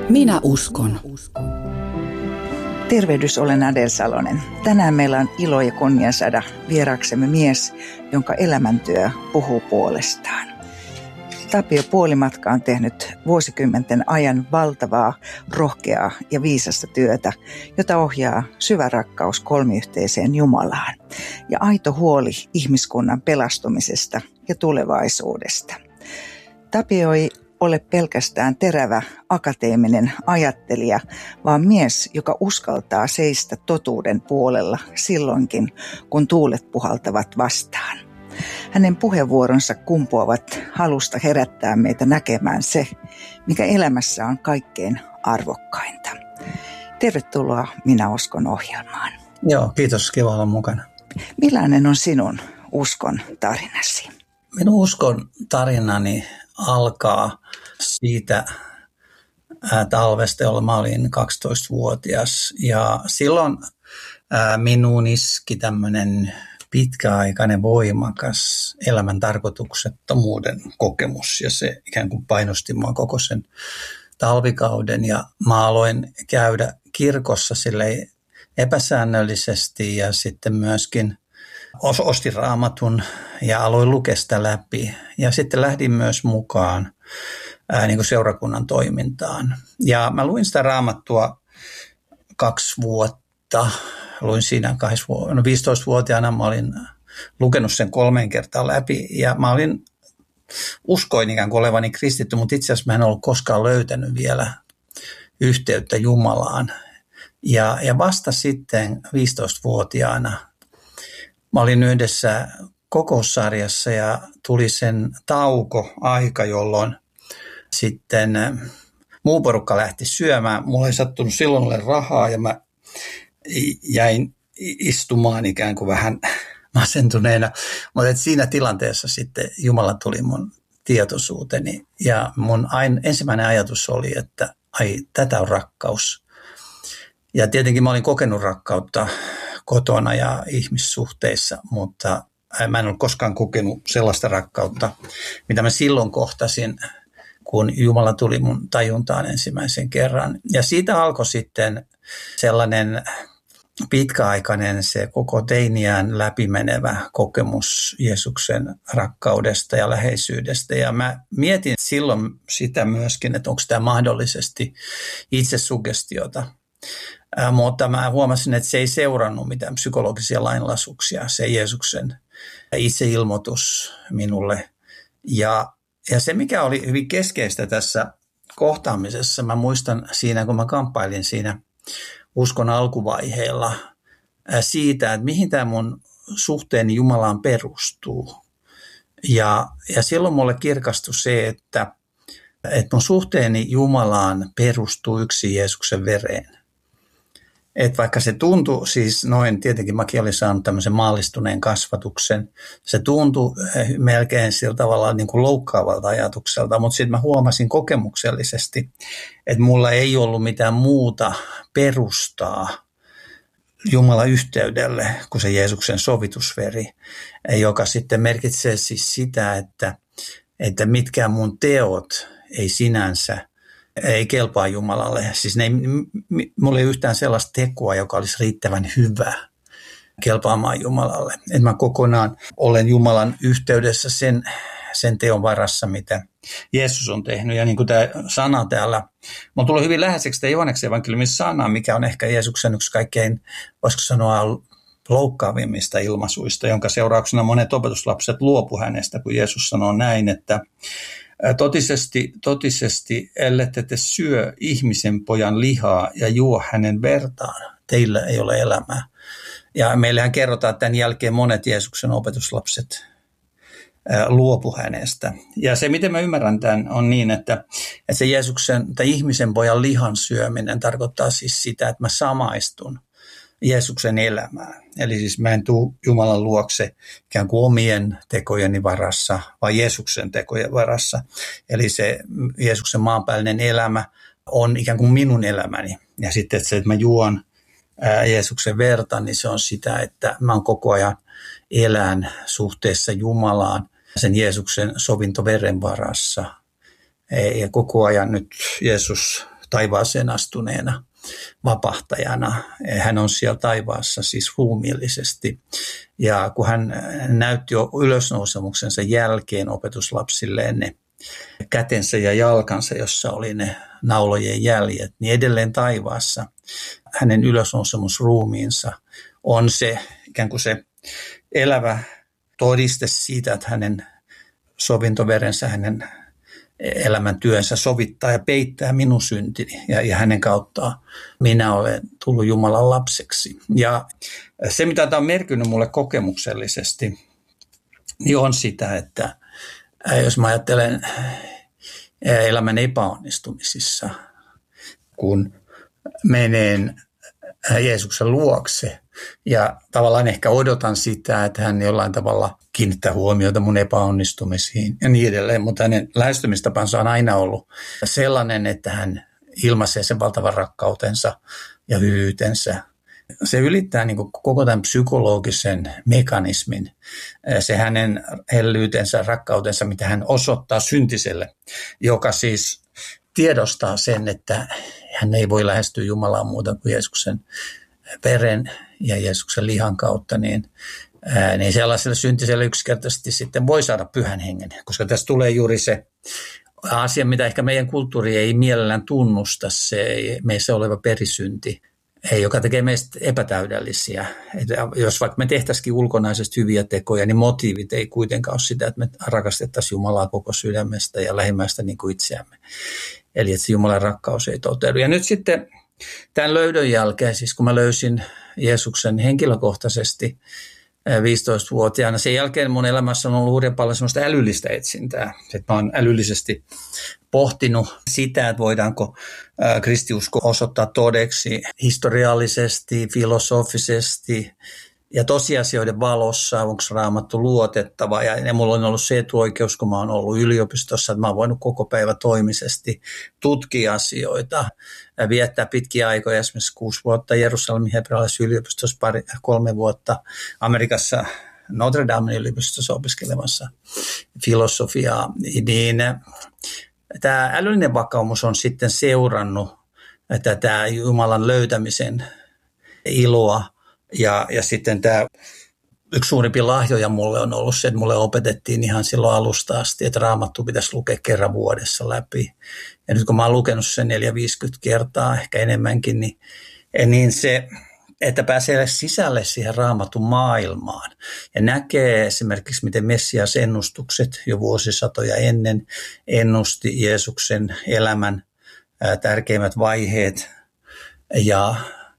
Minä uskon. Tervehdys, olen Adel Salonen. Tänään meillä on ilo ja kunnia saada vieraksemme mies, jonka elämäntyö puhuu puolestaan. Tapio Puolimatka on tehnyt vuosikymmenten ajan valtavaa, rohkeaa ja viisasta työtä, jota ohjaa syvä rakkaus kolmiyhteiseen Jumalaan ja aito huoli ihmiskunnan pelastumisesta ja tulevaisuudesta. Tapio ei ole pelkästään terävä akateeminen ajattelija, vaan mies, joka uskaltaa seistä totuuden puolella silloinkin, kun tuulet puhaltavat vastaan. Hänen puheenvuoronsa kumpuavat halusta herättää meitä näkemään se, mikä elämässä on kaikkein arvokkainta. Tervetuloa Minä uskon -ohjelmaan. Joo, kiitos. Kiva olla mukana. Millainen on sinun uskon tarinasi? Minun uskon tarinani alkaa siitä talvesta, jolloin mä olin 12-vuotias. Ja silloin minuun iski tämmöinen pitkäaikainen, voimakas elämän tarkoituksettomuuden kokemus. Ja se ikään kuin painosti mua koko sen talvikauden. Ja mä aloin käydä kirkossa silleen epäsäännöllisesti ja sitten myöskin ostin Raamatun ja aloin lukea sitä läpi. Ja sitten lähdin myös mukaan niin kuin seurakunnan toimintaan. Ja mä luin sitä Raamattua 2 vuotta. Luin siinä 15-vuotiaana. Mä olin lukenut sen 3 kertaa läpi. Ja mä uskoin ikään kuin olevani kristitty, mutta itse asiassa mä en ollut koskaan löytänyt vielä yhteyttä Jumalaan. Ja vasta sitten 15-vuotiaana mä olin yhdessä kokoussarjassa ja tuli sen tauko-aika, jolloin sitten muu porukka lähti syömään. Mulla ei sattunut silloin ole rahaa ja mä jäin istumaan ikään kuin vähän masentuneena. Mutta siinä tilanteessa sitten Jumala tuli mun tietoisuuteni ja mun ensimmäinen ajatus oli, että ai, tätä on rakkaus. Ja tietenkin mä olin kokenut rakkautta kotona ja ihmissuhteissa, mutta mä en ole koskaan kokenut sellaista rakkautta, mitä mä silloin kohtasin, kun Jumala tuli mun tajuntaan ensimmäisen kerran. Ja siitä alkoi sitten sellainen pitkäaikainen, se koko teiniään läpimenevä kokemus Jeesuksen rakkaudesta ja läheisyydestä. Ja mä mietin silloin sitä myöskin, että onko tämä mahdollisesti itsesugestiota. Mutta mä huomasin, että se ei seurannut mitään psykologisia lainlaisuuksia, se Jeesuksen itseilmoitus minulle. Ja se, mikä oli hyvin keskeistä tässä kohtaamisessa, mä muistan siinä, kun mä kamppailin siinä uskon alkuvaiheella siitä, että mihin tämä mun suhteeni Jumalaan perustuu. Ja silloin mulle kirkastui se, että mun suhteeni Jumalaan perustuu yksin Jeesuksen vereen. Että vaikka se tuntui, siis noin, tietenkin mäkin olin saanut tämmöisen maallistuneen kasvatuksen, se tuntui melkein sillä tavalla niin kuin loukkaavalta ajatukselta, mutta sitten mä huomasin kokemuksellisesti, että mulla ei ollut mitään muuta perustaa Jumalan yhteydelle kuin se Jeesuksen sovitusveri, joka sitten merkitsee siis sitä, että mitkään mun teot ei sinänsä ei kelpaa Jumalalle. Siis mulla ei yhtään sellaista tekoa, joka olisi riittävän hyvä kelpaamaan Jumalalle. Että mä kokonaan olen Jumalan yhteydessä sen teon varassa, mitä Jeesus on tehnyt. Ja niin kuin tämä sana täällä, mulla tulee hyvin läheiseksi tämä Johanneksen evankeliumin sana, mikä on ehkä Jeesuksen yksi kaikkein, voisiko sanoa, loukkaavimmista ilmaisuista, jonka seurauksena monet opetuslapset luopu hänestä, kun Jeesus sanoo näin, että totisesti, ellette te syö ihmisen pojan lihaa ja juo hänen vertaan, teillä ei ole elämää. Ja meillähän kerrotaan, että tämän jälkeen monet Jeesuksen opetuslapset luopu hänestä. Ja se, miten mä ymmärrän tämän, on niin, että se Jeesuksen tai ihmisen pojan lihan syöminen tarkoittaa siis sitä, että mä samaistun Jeesuksen elämään. Eli siis mä en tule Jumalan luokse ikään kuin omien tekojeni varassa, vaan Jeesuksen tekojen varassa. Eli se Jeesuksen maanpäällinen elämä on ikään kuin minun elämäni. Ja sitten se, että mä juon Jeesuksen verta, niin se on sitä, että mä oon koko ajan elän suhteessa Jumalaan sen Jeesuksen sovintoveren varassa. Ja koko ajan nyt Jeesus taivaaseen astuneena vapahtajana. Hän on siellä taivaassa siis ruumiillisesti. Ja kun hän näytti jo ylösnousemuksensa jälkeen opetuslapsilleen ne kätensä ja jalkansa, jossa oli ne naulojen jäljet, niin edelleen taivaassa hänen ylösnousemusruumiinsa on se ikään kuin se elävä todiste siitä, että hänen sovintoverensä, hänen elämäntyönsä sovittaa ja peittää minun syntini ja hänen kauttaan minä olen tullut Jumalan lapseksi. Ja se, mitä tämä on merkinnyt mulle kokemuksellisesti, niin on sitä, että jos mä ajattelen elämän epäonnistumisissa, kun menen Jeesuksen luokse ja tavallaan ehkä odotan sitä, että hän jollain tavalla kiinnittää huomiota mun epäonnistumisiin ja niin edelleen, mutta hänen lähestymistapansa on aina ollut sellainen, että hän ilmaisee sen valtavan rakkautensa ja hyvyytensä. Se ylittää niin kuin koko tämän psykologisen mekanismin, se hänen hellyytensä, rakkautensa, mitä hän osoittaa syntiselle, joka siis tiedostaa sen, että hän ei voi lähestyä Jumalaa muuta kuin Jeesuksen veren ja Jeesuksen lihan kautta, niin sellaiselle syntiselle yksinkertaisesti sitten voi saada pyhän hengen, koska tässä tulee juuri se asia, mitä ehkä meidän kulttuuri ei mielellään tunnusta, se meissä oleva perisynti, joka tekee meistä epätäydellisiä. Että jos vaikka me tehtäisikin ulkonaisesti hyviä tekoja, niin motiivit ei kuitenkaan ole sitä, että me rakastettaisiin Jumalaa koko sydämestä ja lähimmäistä niin kuin itseämme. Eli että se Jumalan rakkaus ei toteudu. Ja nyt sitten tämän löydön jälkeen, siis kun mä löysin Jeesuksen henkilökohtaisesti 15-vuotiaana, sen jälkeen mun elämässä on ollut hurjan paljon semmoista älyllistä etsintää. Että mä oon älyllisesti pohtinut sitä, että voidaanko kristiusko osoittaa todeksi historiallisesti, filosofisesti ja tosiasioiden valossa, onko Raamattu luotettava. Ja mulla on ollut se etuoikeus, kun mä oon ollut yliopistossa, että mä oon voinut koko päivä toimisesti tutkia asioita, viettää pitkiä aikoja, esimerkiksi 6 vuotta Jerusalemin hebrealaisessa yliopistossa, 3 vuotta Amerikassa Notre Damen yliopistossa opiskelemassa filosofiaa, niin tämä älyllinen vakaumus on sitten seurannut tätä Jumalan löytämisen iloa ja sitten tämä yksi suurimpia lahjoja mulle on ollut se, että mulle opetettiin ihan silloin alusta asti, että Raamattu pitäisi lukea kerran vuodessa läpi. Ja nyt kun mä oon lukenut sen 4-50 kertaa, ehkä enemmänkin, niin se, että pääsee sisälle siihen Raamatun maailmaan ja näkee esimerkiksi, miten Messias ennustukset jo vuosisatoja ennen ennusti Jeesuksen elämän tärkeimmät vaiheet ja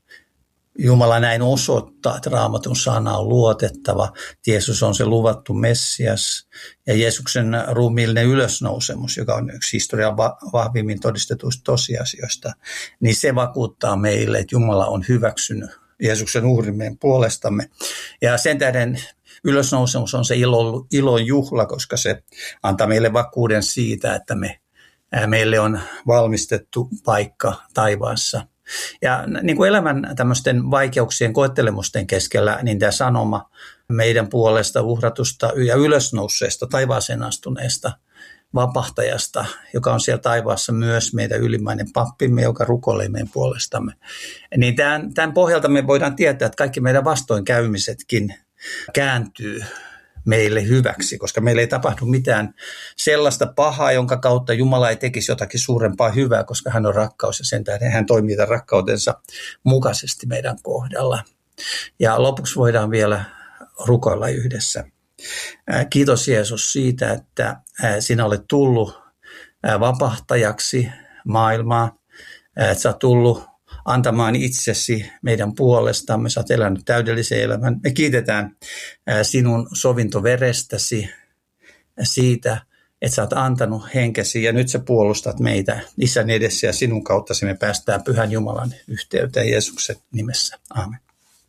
Jumala näin osoittaa, että Raamatun sana on luotettava. Jeesus on se luvattu Messias ja Jeesuksen ruumiillinen ylösnousemus, joka on yksi historian vahvimmin todistetuista tosiasioista, niin se vakuuttaa meille, että Jumala on hyväksynyt Jeesuksen uhrin meidän puolestamme. Ja sen tähden ylösnousemus on se ilon juhla, koska se antaa meille vakuuden siitä, että meille on valmistettu paikka taivaassa. Ja niin kuin elämän tämmöisten vaikeuksien koettelemusten keskellä, niin tämä sanoma meidän puolesta uhratusta ja ylösnousseesta, taivaaseen astuneesta vapahtajasta, joka on siellä taivaassa myös meidän ylimmäinen pappimme, joka rukoilee meidän puolestamme. Niin tämän pohjalta me voidaan tietää, että kaikki meidän vastoinkäymisetkin kääntyy meille hyväksi, koska meillä ei tapahdu mitään sellaista pahaa, jonka kautta Jumala ei tekisi jotakin suurempaa hyvää, koska hän on rakkaus ja sen tähden hän toimii tämän rakkautensa mukaisesti meidän kohdalla. Ja lopuksi voidaan vielä rukoilla yhdessä. Kiitos Jeesus siitä, että sinä olet tullut vapahtajaksi maailmaa, että sä oot tullut antamaan itsesi meidän puolestamme. Sä oot elänyt täydellisen elämän. Me kiitetään sinun sovintoverestäsi siitä, että sä oot antanut henkesi ja nyt sä puolustat meitä Isän edessä ja sinun kauttasi me päästään Pyhän Jumalan yhteyteen Jeesuksen nimessä. Aamen.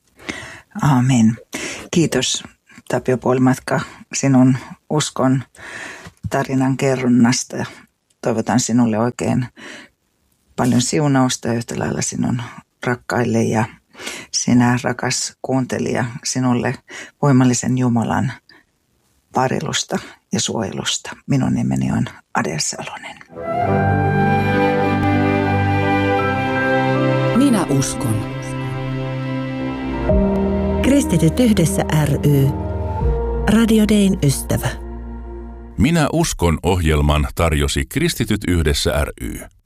Aamen. Kiitos Tapio Puolimatka sinun uskon tarinan kerronnasta. Toivotan sinulle oikein paljon siunausta yhtä lailla sinun rakkaille ja sinä rakas kuuntelija sinulle voimallisen Jumalan varjelusta ja suojelusta. Minun nimeni on Ade Salonen. uskon. Kristityt yhdessä ry. Radio Dayn ystävä. Minä uskon -ohjelman tarjosi Kristityt yhdessä ry.